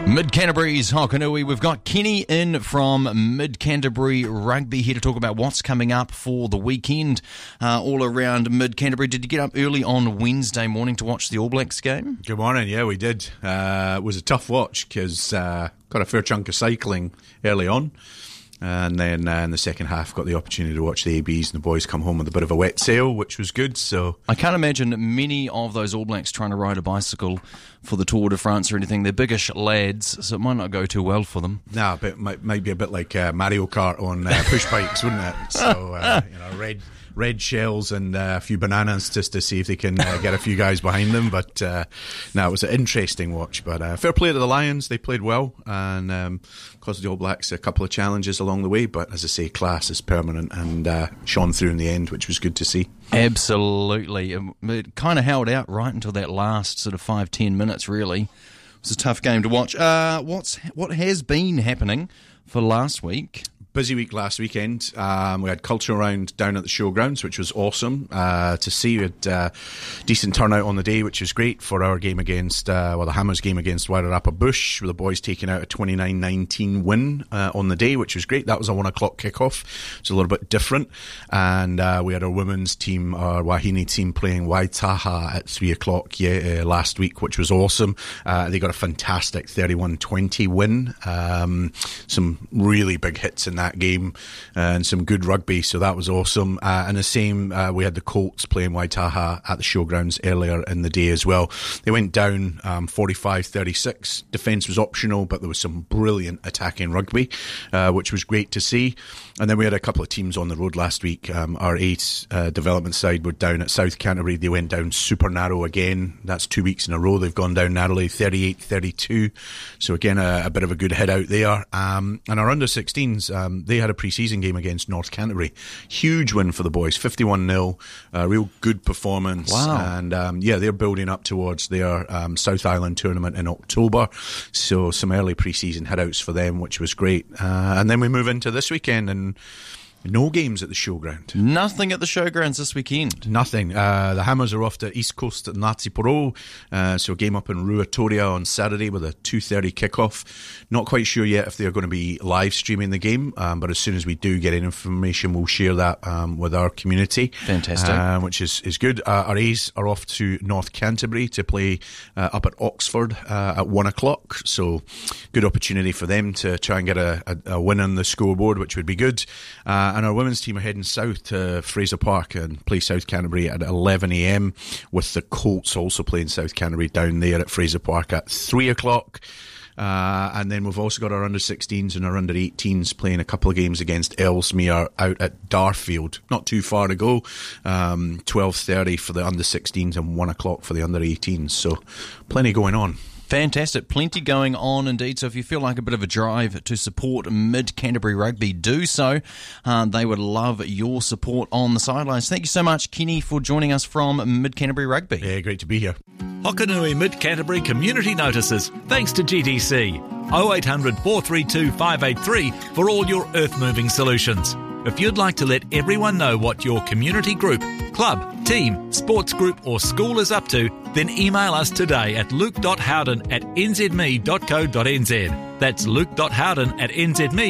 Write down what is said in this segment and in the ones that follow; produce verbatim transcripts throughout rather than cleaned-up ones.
Mid-Canterbury's Hokanui. We've got Kenny in from Mid-Canterbury Rugby here to talk about what's coming up for the weekend uh, all around Mid-Canterbury. Did you get up early on Wednesday morning to watch the All Blacks game? Good morning. Yeah, we did. Uh, it was a tough watch because uh, got a fair chunk of cycling early on. And then uh, in the second half, got the opportunity to watch the A Bs, and the boys come home with a bit of a wet sail, which was good. So I can't imagine many of those All Blacks trying to ride a bicycle for the Tour de France or anything. They're biggish lads, so it might not go too well for them. No, but it might, might be a bit like uh, Mario Kart on uh, push bikes, wouldn't it? So uh, you know, red red shells and uh, a few bananas just to see if they can uh, get a few guys behind them. But uh, no, it was an interesting watch. But uh, fair play to the Lions. They played well and um, caused the All Blacks a couple of challenges along the way. But as I say, class is permanent and uh, shone through in the end, which was good to see. Absolutely. It kind of held out right until that last sort of five, ten minutes, really. It was a tough game to watch. Uh, what's What has been happening for last week? Busy week last weekend. Um, we had cultural round down at the showgrounds, which was awesome uh, to see. We had uh, decent turnout on the day, which was great for our game against, uh, well, the Hammers game against Wairarapa Bush, with the boys taking out a twenty-nine nineteen win uh, on the day, which was great. That was a one o'clock kickoff. It was a little bit different. And uh, we had our women's team, our Wahine team, playing Waitaha at three o'clock yeah, uh, last week, which was awesome. Uh, they got a fantastic thirty-one twenty win. Um, some really big hits in that game uh, and some good rugby, so that was awesome. Uh, and the same, uh, we had the Colts playing Waitaha at the showgrounds earlier in the day as well. They went down um, forty-five thirty-six. Defence was optional, but there was some brilliant attacking rugby, uh, which was great to see. And then we had a couple of teams on the road last week. Um, our eight uh, development side were down at South Canterbury. They went down super narrow again. That's two weeks in a row they've gone down narrowly, thirty-eight thirty-two. So again, a, a bit of a good head out there. Um, and our under sixteens, um, they had a pre-season game against North Canterbury. Huge win for the boys, fifty-one nil. Uh, real good performance. Wow. And um, yeah, they're building up towards their um, South Island tournament in October. So some early pre-season headouts for them, which was great. Uh, and then we move into this weekend and no games at the showground. Nothing at the showgrounds this weekend. Nothing. Uh, the Hammers are off to East Coast at Ngāti uh, so a game up in Ruatoria on Saturday with a two thirty kickoff. Not quite sure yet if they're going to be live streaming the game, um, but as soon as we do get information, we'll share that um, with our community. Fantastic. Uh, which is, is good. Uh, our A's are off to North Canterbury to play uh, up at Oxford uh, at one o'clock, so good opportunity for them to try and get a, a, a win on the scoreboard, which would be good. Uh, And our women's team are heading south to Fraser Park and play South Canterbury at eleven a.m, with the Colts also playing South Canterbury down there at Fraser Park at three o'clock. Uh, and then we've also got our under sixteens and our under eighteens playing a couple of games against Ellesmere out at Darfield. Not too far to go. Um, twelve thirty for the under sixteens and one o'clock for the under eighteens. So plenty going on. Fantastic. Plenty going on indeed. So if you feel like a bit of a drive to support Mid-Canterbury Rugby, do so. Uh, they would love your support on the sidelines. Thank you so much, Kenny, for joining us from Mid-Canterbury Rugby. Yeah, great to be here. Hokanui Mid-Canterbury Community Notices, thanks to G D C. oh eight hundred, four three two, five eight three for all your earth-moving solutions. If you'd like to let everyone know what your community group, club, team, sports group or school is up to, then email us today at luke.howden at nzme.co.nz. That's luke.howden at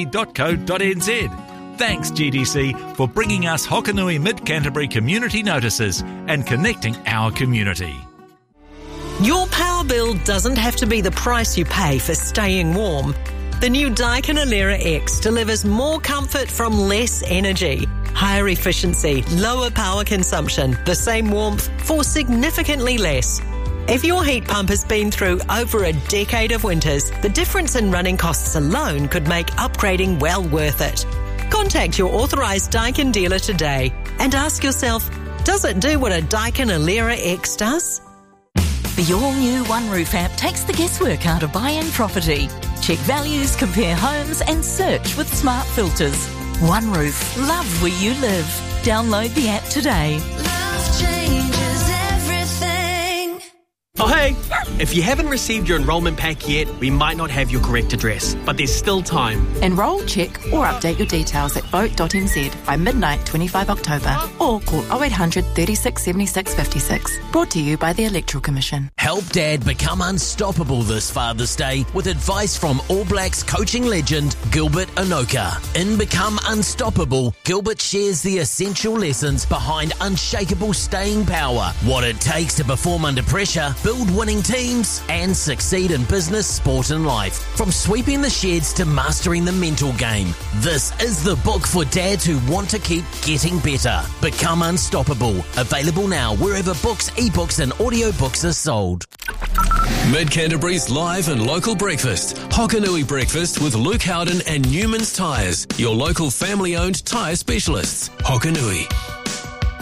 nzme.co.nz. Thanks, G D C, for bringing us Hokanui Mid-Canterbury Community Notices and connecting our community. Your power bill doesn't have to be the price you pay for staying warm. The new Daikin Alera X delivers more comfort from less energy, higher efficiency, lower power consumption, the same warmth for significantly less. If your heat pump has been through over a decade of winters, the difference in running costs alone could make upgrading well worth it. Contact your authorised Daikin dealer today and ask yourself, does it do what a Daikin Alera X does? The all-new OneRoof app takes the guesswork out of buying property. Check values, compare homes and search with smart filters. OneRoof, love where you live. Download the app today. Love changes everything. Oh, hey, If you haven't received your enrolment pack yet, we might not have your correct address, but there's still time. Enrol, check or update your details at vote dot n z by midnight twenty-fifth of October or call oh eight hundred, thirty-six, seventy-six, fifty-six. Brought to you by the Electoral Commission. Help Dad become unstoppable this Father's Day with advice from All Blacks coaching legend Gilbert Enoka. In Become Unstoppable, Gilbert shares the essential lessons behind unshakable staying power, what it takes to perform under pressure, build winning teams, and succeed in business, sport and life. From sweeping the sheds to mastering the mental game, this is the book for dads who want to keep getting better. Become Unstoppable. Available now wherever books, ebooks and audiobooks are sold. Mid Canterbury's live and local breakfast. Hokanui Breakfast with Luke Howden and Newman's Tyres, your local family-owned tyre specialists. Hokanui.